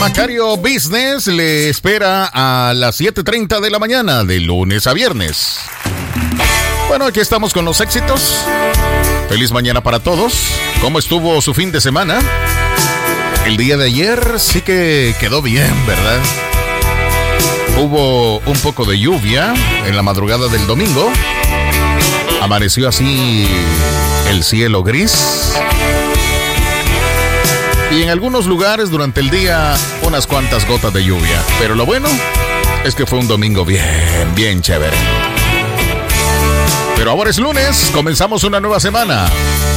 Macario Business le espera a las 7:30 de la mañana, de lunes a viernes. Bueno, aquí estamos con los éxitos. Feliz mañana para todos. ¿Cómo estuvo su fin de semana? El día de ayer sí que quedó bien, ¿verdad? Hubo un poco de lluvia en la madrugada del domingo. Amaneció así el cielo gris. Y en algunos lugares durante el día unas cuantas gotas de lluvia. Pero lo bueno es que fue un domingo bien chévere. Pero ahora es lunes, comenzamos una nueva semana.